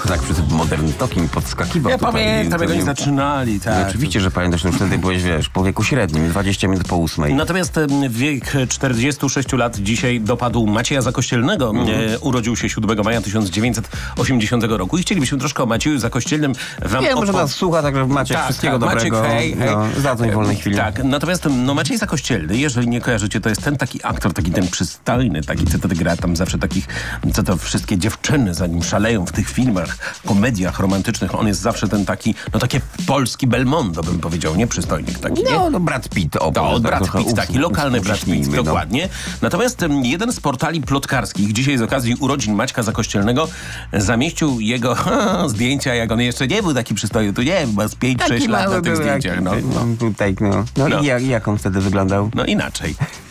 tak przez Modern Talking podskakiwał. Ja tutaj. pamiętam, jak oni nie- zaczynali, tak. No, oczywiście, że pamiętasz, no wtedy byłeś, wiesz, po wieku średnim, 20 minut po 8. Natomiast wiek 46 lat dzisiaj dopadł Macieja Zakościelnego. Urodził się 7 maja 1980 roku i chcielibyśmy troszkę o Macieju Zakościelnym wam Nie, może nas słucha, także Maciek, wszystkiego dobrego. Maciek, hej. No, zadzwoń w wolnej chwili. Tak, natomiast Maciej Zakościelny, jeżeli nie kojarzycie, to jest ten taki aktor, taki ten przystojny, taki, co to gra tam zawsze takich, co to wszystkie dziewczyny za nim szaleją w tych filmach, komediach romantycznych. On jest zawsze ten taki, no takie polski Belmondo, bym powiedział, nie? Przystojnik taki, nie? No, Brad Pitt. O, To Brad trochę Pitt, taki lokalny Brad Pitt, uściśnijmy, dokładnie. Natomiast jeden z portali plotkarskich dzisiaj z okazji urodzin Maćka Zakościelnego zamieścił jego zdjęcia, jak on jeszcze nie był taki przystojny, tu nie ma z 5-6 lat na tych zdjęciach. No, tutaj, no. No. I jak on wtedy wyglądał? No inaczej.